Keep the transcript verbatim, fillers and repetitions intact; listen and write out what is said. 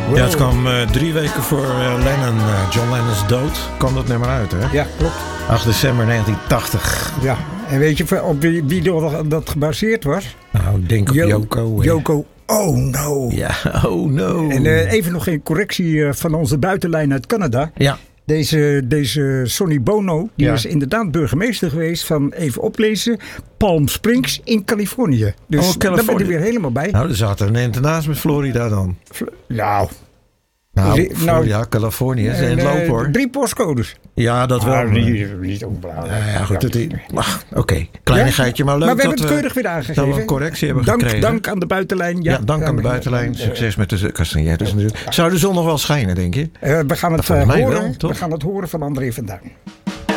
Wow. Ja, het kwam uh, drie weken voor uh, Lennon, uh, John Lennon's dood, kwam dat nummer uit, hè? Ja, klopt. acht december negentien tachtig. Ja, en weet je op wie, wie dat gebaseerd was? Nou, denk op Jo- Yoko. Yoko Oh No. Ja, oh no. En uh, even nog een correctie uh, van onze buitenlijn uit Canada. Ja. Deze, deze Sonny Bono, die Ja. is inderdaad burgemeester geweest van, even oplezen, Palm Springs in Californië. Dus Oh, Californië. daar ben je weer helemaal bij. Nou, er zaten een eind ernaast met Florida dan. Nou, Nou, Ri- nou, Florida, Californië is in het en, loop, uh, hoor. drie postcodes. Ja, dat wel. Ah, maar- niet, niet onbelangrijk. Ja, ja, goed. het- ach, Oké, kleinigheidje, maar leuk Maar we dat hebben het keurig weer dat aangegeven. we een correctie hebben dank, gekregen. dank aan de buitenlijn. Ja, Ja, dank aan de buitenlijn. Succes met de castagnettes natuurlijk. Zou de zon nog wel schijnen, denk je? Uh, we gaan het uh, Volgens mij horen. wel, toch? We gaan het horen van André van Duin.